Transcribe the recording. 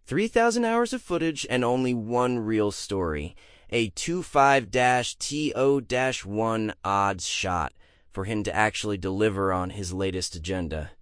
3,000 hours of footage and only one real story. A 25-TO-1 odds shot for him to actually deliver on his latest agenda.